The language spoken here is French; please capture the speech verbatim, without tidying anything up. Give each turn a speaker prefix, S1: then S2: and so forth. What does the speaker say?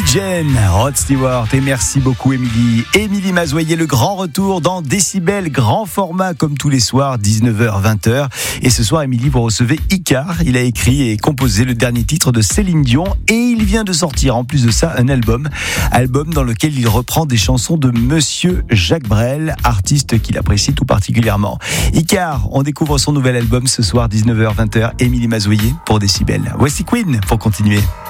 S1: Jane, Rod Stewart et merci beaucoup Émilie. Émilie Mazoyer, le grand retour dans Décibel, grand format comme tous les soirs, dix-neuf heures vingt heures. Et ce soir Émilie, vous recevez Icar. Il a écrit et composé le dernier titre de Céline Dion et il vient de sortir en plus de ça un album. Album dans lequel il reprend des chansons de Monsieur Jacques Brel, artiste qu'il apprécie tout particulièrement. Icar, on découvre son nouvel album ce soir, dix-neuf heures vingt heures. Émilie Mazoyer pour Décibel. Voici Queen pour continuer.